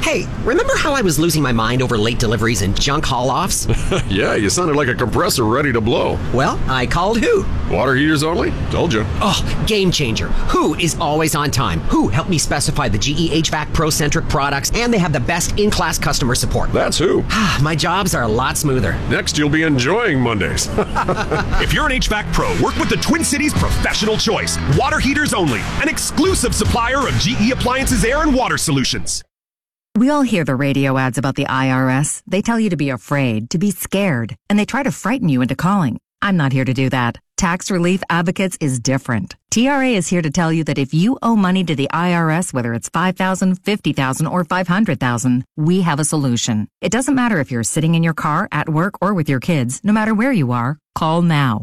Hey, remember how I was losing my mind over late deliveries and junk haul-offs? Yeah, you sounded like a compressor ready to blow. Well, I called Who. Water heaters only? Told you. Oh, game changer. Who is always on time. Who helped me specify the GE HVAC Pro-centric products, and they have the best in-class customer support. That's Who. My jobs are a lot smoother. Next, you'll be enjoying Mondays. If you're an HVAC pro, work with the Twin Cities Professional Choice. Water heaters only. An exclusive supplier of GE Appliances Air and Water Solutions. We all hear the radio ads about the IRS. They tell you to be afraid, to be scared, and they try to frighten you into calling. I'm not here to do that. Tax Relief Advocates is different. TRA is here to tell you that if you owe money to the IRS, whether it's $5,000, $50,000, or $500,000, we have a solution. It doesn't matter if you're sitting in your car, at work, or with your kids. No matter where you are, call now.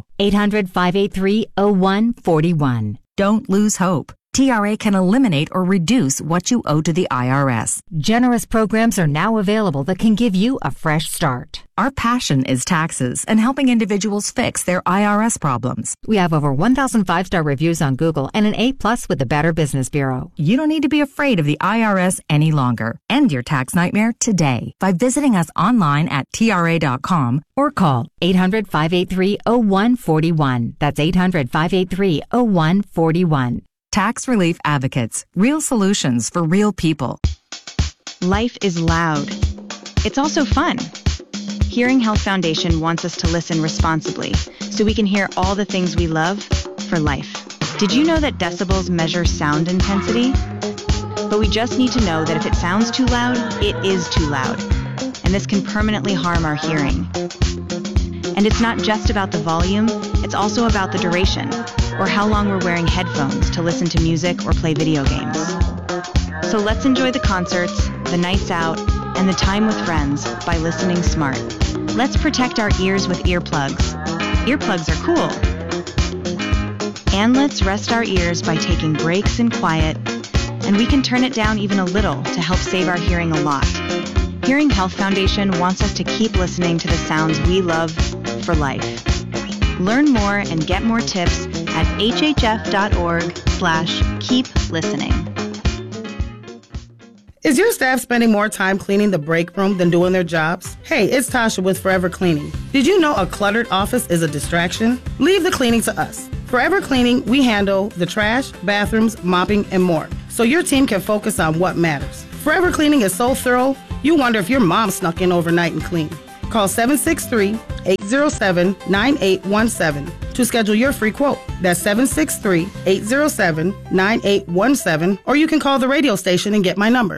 800-583-0141. Don't lose hope. TRA can eliminate or reduce what you owe to the IRS. Generous programs are now available that can give you a fresh start. Our passion is taxes and helping individuals fix their IRS problems. We have over 1,000 5-star reviews on Google and an A+ with the Better Business Bureau. You don't need to be afraid of the IRS any longer. End your tax nightmare today by visiting us online at TRA.com or call 800-583-0141. That's 800-583-0141. Tax Relief Advocates. Real solutions for real people. Life is loud. It's also fun. Hearing Health Foundation wants us to listen responsibly so we can hear all the things we love for life. Did you know that decibels measure sound intensity? But we just need to know that if it sounds too loud, it is too loud. And this can permanently harm our hearing. And it's not just about the volume, it's also about the duration, or how long we're wearing headphones to listen to music or play video games. So let's enjoy the concerts, the nights out, and the time with friends by listening smart. Let's protect our ears with earplugs. Earplugs are cool. And let's rest our ears by taking breaks in quiet, and we can turn it down even a little to help save our hearing a lot. Hearing Health Foundation wants us to keep listening to the sounds we love for life. Learn more and get more tips at hhf.org/keep listening. Is your staff spending more time cleaning the break room than doing their jobs? Hey, it's Tasha with Forever Cleaning. Did you know a cluttered office is a distraction? Leave the cleaning to us. Forever Cleaning, we handle the trash, bathrooms, mopping, and more, so your team can focus on what matters. Forever Cleaning is so thorough, you wonder if your mom snuck in overnight and cleaned. Call 763-807-9817 to schedule your free quote. That's 763-807-9817, or you can call the radio station and get my number.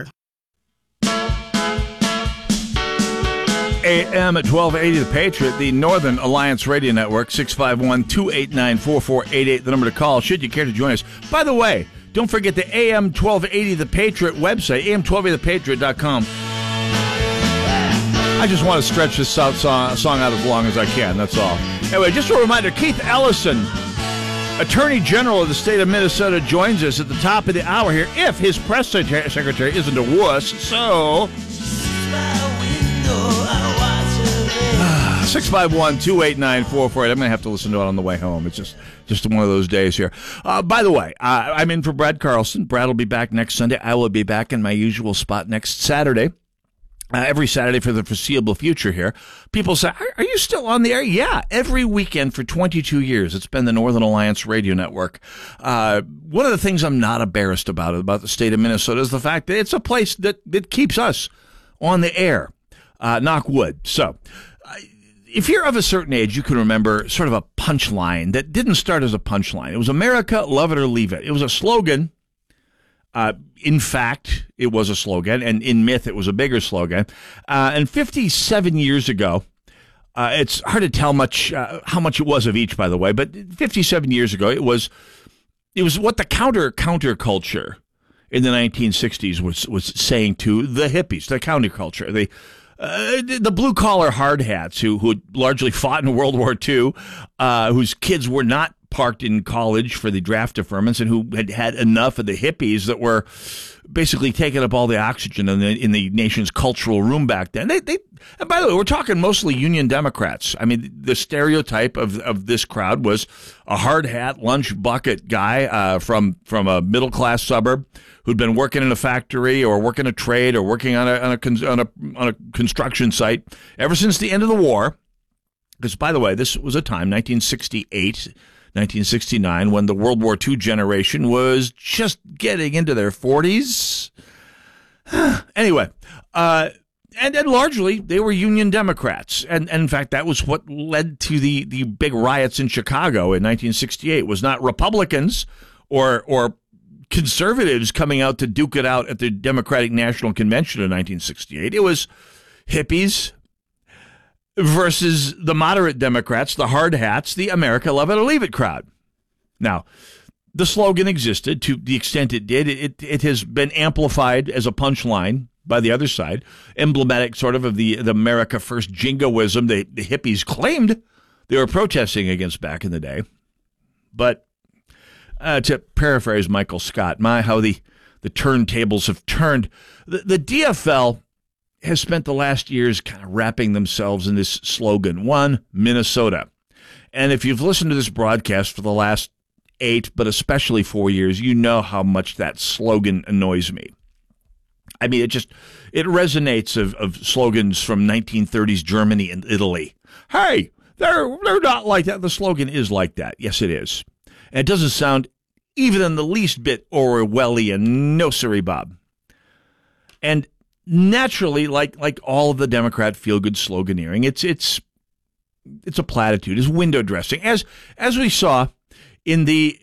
AM at 1280 The Patriot, the Northern Alliance Radio Network, 651-289-4488, the number to call should you care to join us. By the way, don't forget the AM 1280 The Patriot website, am1280thepatriot.com. I just want to stretch this song out as long as I can, that's all. Anyway, just a reminder, Keith Ellison, Attorney General of the state of Minnesota, joins us at the top of the hour here, if his press secretary isn't a wuss, so... 651-289-4448. I'm going to have to listen to it on the way home. It's just one of those days here. By the way, I'm in for Brad Carlson. Brad will be back next Sunday. I will be back in my usual spot next Saturday. Every Saturday for the foreseeable future here. People say, are you still on the air? Yeah, every weekend for 22 years. It's been the Northern Alliance Radio Network. One of the things I'm not embarrassed about the state of Minnesota is the fact that it's a place that keeps us on the air. Knock wood. So, if you're of a certain age, you can remember sort of a punchline that didn't start as a punchline. It was America, love it or leave it. It was a slogan. In fact, it was a slogan, and in myth, it was a bigger slogan. And 57 years ago, it's hard to tell how much it was of each, by the way, but 57 years ago, it was what the counterculture in the 1960s was saying to the hippies, the counterculture, the blue-collar hard hats who largely fought in World War II, whose kids were not parked in college for the draft deferments, and who had enough of the hippies that were basically taking up all the oxygen in the nation's cultural room back then. And by the way, we're talking mostly Union Democrats. I mean, the stereotype of this crowd was a hard hat, lunch bucket guy from a middle-class suburb who'd been working in a factory or working a trade or working on a construction site ever since the end of the war. Because, by the way, this was a time, 1968, 1969, when the World War II generation was just getting into their 40s. Anyway, and largely they were Union Democrats. And in fact, that was what led to the big riots in Chicago in 1968, was not Republicans or conservatives coming out to duke it out at the Democratic National Convention in 1968. It was hippies versus the moderate Democrats, the hard hats, the America Love It or Leave It crowd. Now, the slogan existed to the extent it did. It has been amplified as a punchline by the other side, emblematic sort of the America First jingoism the hippies claimed they were protesting against back in the day. But to paraphrase Michael Scott, how the turntables have turned. The DFL has spent the last years kind of wrapping themselves in this slogan, One Minnesota. And if you've listened to this broadcast for the last 8, but especially 4 years, you know how much that slogan annoys me. I mean, it resonates of slogans from 1930s Germany and Italy. Hey, they're not like that. The slogan is like that. Yes, it is. And it doesn't sound even in the least bit Orwellian. No, sirree, Bob. And naturally, like all of the Democrat feel-good sloganeering, it's a platitude. It's window dressing, as we saw in the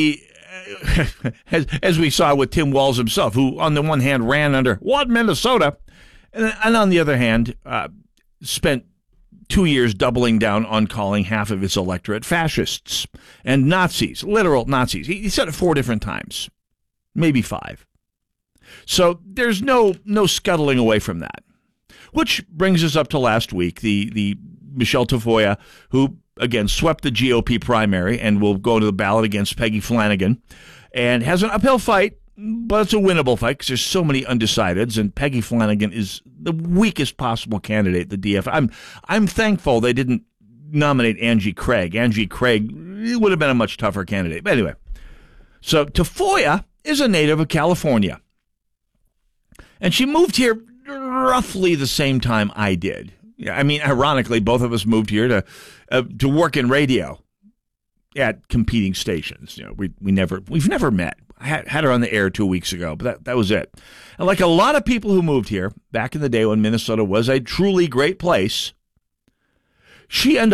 as we saw with Tim Walz himself, who on the one hand ran under One Minnesota, and on the other hand spent 2 years doubling down on calling half of his electorate fascists and Nazis, literal Nazis. He said it 4 different times, maybe 5. So there's no scuttling away from that. Which brings us up to last week, the Michelle Tafoya, who again swept the GOP primary and will go to the ballot against Peggy Flanagan, and has an uphill fight, but it's a winnable fight because there's so many undecideds, and Peggy Flanagan is the weakest possible candidate. The DF. I'm thankful they didn't nominate Angie Craig. Angie Craig would have been a much tougher candidate. But anyway, so Tafoya is a native of California. And she moved here roughly the same time I did. I mean, ironically, both of us moved here to work in radio at competing stations. You know, we've never met. I had her on the air 2 weeks ago, but that was it. And like a lot of people who moved here back in the day when Minnesota was a truly great place, she ended